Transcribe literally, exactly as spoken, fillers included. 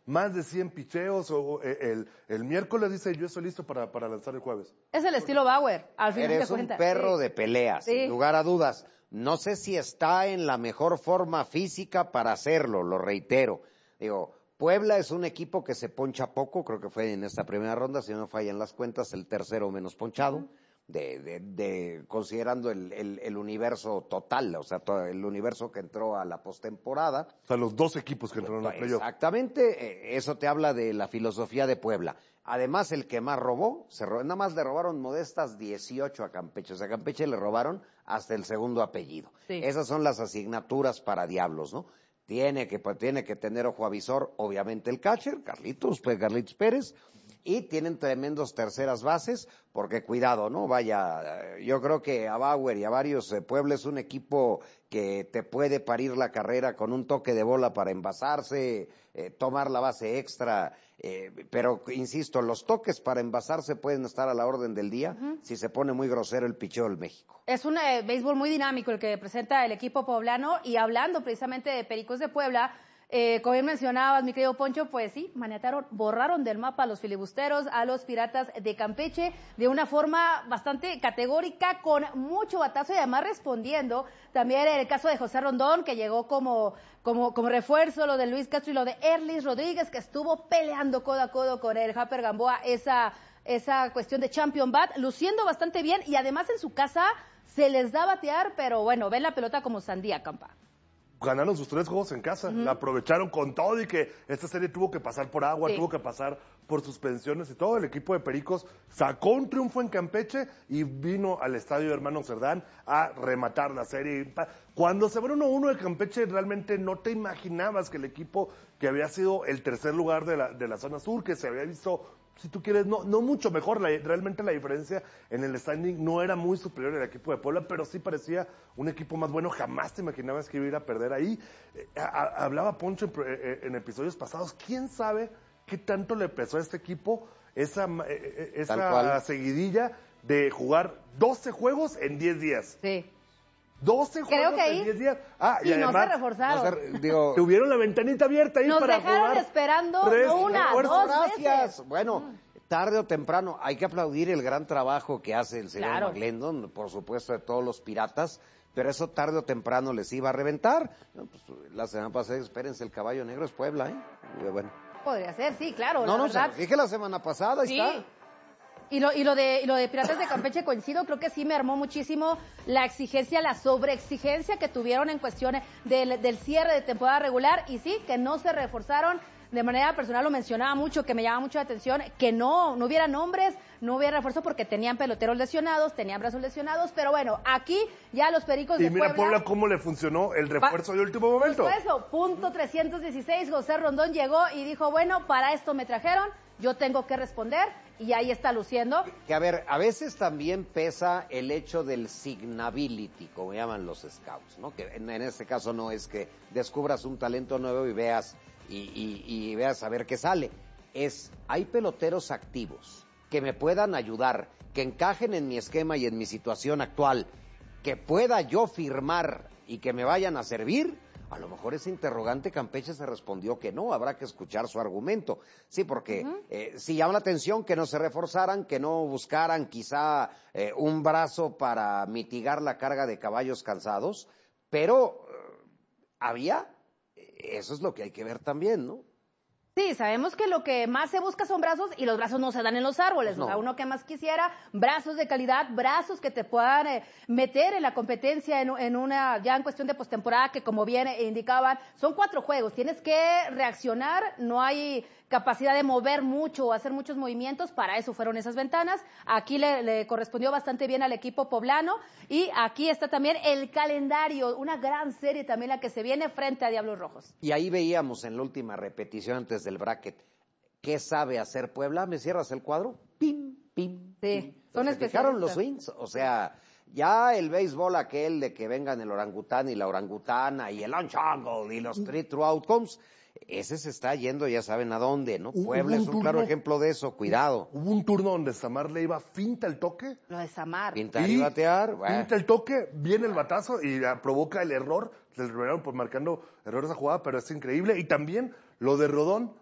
más de cien picheos, o eh, el, el miércoles dice, yo estoy listo para, para lanzar el jueves. Es el estilo Bauer, al final Eres de cuentas. un perro sí. de pelea, Sí. sin lugar a dudas. No sé si está en la mejor forma física para hacerlo, lo reitero. Digo, Puebla es un equipo que se poncha poco, creo que fue en esta primera ronda, si no me fallan las cuentas, el tercero menos ponchado. Uh-huh. De, de, de considerando el, el, el universo total, o sea, todo el universo que entró a la postemporada. O sea, los dos equipos que entraron al playoff. Exactamente, eso te habla de la filosofía de Puebla. Además, el que más robó, se robó, nada más le robaron modestas dieciocho a Campeche, o sea, a Campeche le robaron hasta el segundo apellido. Sí. Esas son las asignaturas para Diablos, ¿no? Tiene que, tiene que tener ojo avisor, obviamente el catcher, Carlitos, pues Carlitos Pérez, y tienen tremendos terceras bases, porque cuidado, ¿no? Vaya, yo creo que a Bauer y a varios, eh, Puebla es un equipo que te puede parir la carrera con un toque de bola para envasarse, eh, tomar la base extra, eh, pero insisto, los toques para envasarse pueden estar a la orden del día uh-huh. si se pone muy grosero el picheo del México. Es un eh, béisbol muy dinámico el que presenta el equipo poblano, y hablando precisamente de Pericos de Puebla, Eh, como bien mencionabas, mi querido Poncho, pues sí, maniataron, borraron del mapa a los filibusteros, a los Piratas de Campeche, de una forma bastante categórica, con mucho batazo, y además respondiendo también en el caso de José Rondón, que llegó como, como, como refuerzo, lo de Luis Castro y lo de Erlis Rodríguez, que estuvo peleando codo a codo con el Japper Gamboa esa, esa cuestión de Champion Bat, luciendo bastante bien, y además en su casa se les da a batear, pero bueno, ven la pelota como sandía, Campa. Ganaron sus tres juegos en casa, uh-huh. la aprovecharon con todo, y que esta serie tuvo que pasar por agua, sí. tuvo que pasar por suspensiones y todo. El equipo de Pericos sacó un triunfo en Campeche y vino al estadio Hermano Cerdán a rematar la serie. Cuando se fue uno uno de Campeche, realmente no te imaginabas que el equipo que había sido el tercer lugar de la, de la zona sur, que se había visto, si tú quieres, no, no mucho mejor, la, realmente la diferencia en el standing no era muy superior al equipo de Puebla, pero sí parecía un equipo más bueno. Jamás te imaginabas que iba a ir a perder ahí. Eh, a, a, hablaba Poncho en, eh, en episodios pasados, ¿quién sabe qué tanto le pesó a este equipo esa, eh, esa seguidilla de jugar doce juegos en diez días? Sí. doce Creo juegos que ahí, en diez días. Ah, y, y además, no se reforzaron. No se, digo, tuvieron la ventanita abierta ahí nos para dejaron jugar esperando tres, no una, refuerzos. dos gracias. veces. Bueno, mm. tarde o temprano hay que aplaudir el gran trabajo que hace el señor claro. McLendon, por supuesto, de todos los Piratas, pero eso tarde o temprano les iba a reventar. No, pues, la semana pasada, espérense, el caballo negro es Puebla, ¿eh? Y bueno. Podría ser, sí, claro. No, la no, verdad. se lo dije la semana pasada, ahí sí. está. Y lo, y, lo de, y lo de Piratas de Campeche coincido, creo que sí me armó muchísimo la exigencia, la sobreexigencia que tuvieron en cuestión del, del cierre de temporada regular, y sí, que no se reforzaron. De manera personal lo mencionaba mucho, que me llamaba mucho la atención, que no, no hubiera nombres, no hubiera refuerzo, porque tenían peloteros lesionados, tenían brazos lesionados, pero bueno, aquí ya los Pericos y de mira Puebla... Puebla cómo le funcionó el refuerzo de último momento. Por eso, punto trescientos dieciséis, José Rondón llegó y dijo, bueno, para esto me trajeron, yo tengo que responder, y ahí está luciendo. Que a ver, a veces también pesa el hecho del signability, como llaman los scouts, ¿no? Que en, en este caso no es que descubras un talento nuevo y veas y, y, y veas a ver qué sale. Es, hay peloteros activos que me puedan ayudar, que encajen en mi esquema y en mi situación actual, que pueda yo firmar y que me vayan a servir. A lo mejor ese interrogante Campeche se respondió que no, habrá que escuchar su argumento. Sí, porque uh-huh. eh, sí llama la atención que no se reforzaran, que no buscaran quizá eh, un brazo para mitigar la carga de caballos cansados, pero eh, había, eso es lo que hay que ver también, ¿no? Sí, sabemos que lo que más se busca son brazos, y los brazos no se dan en los árboles. No. O sea, uno que más quisiera, brazos de calidad, brazos que te puedan eh, meter en la competencia en, en una, ya en cuestión de postemporada, que como bien indicaban, son cuatro juegos, tienes que reaccionar, no hay capacidad de mover mucho o hacer muchos movimientos, para eso fueron esas ventanas. Aquí le, le correspondió bastante bien al equipo poblano, y aquí está también el calendario, una gran serie también la que se viene frente a Diablos Rojos. Y ahí veíamos en la última repetición antes del bracket, ¿qué sabe hacer Puebla? ¿Me cierras el cuadro? Pim, pim, sí, pim. son ¿Se fijaron los especialistas. swings? O sea, ya el béisbol aquel de que vengan el orangután y la orangutana y el launch angle y los three true outcomes, ese se está yendo, ya saben a dónde, ¿no? Hubo Puebla es un turno, claro ejemplo de eso, cuidado. Hubo un turno donde Samar le iba finta el toque. Lo de Samar. Pintar y, y batear. Bueno. Finta el toque, viene el batazo y uh, provoca el error. Les revelaron por marcando errores a jugada, pero es increíble. Y también lo de Rodón,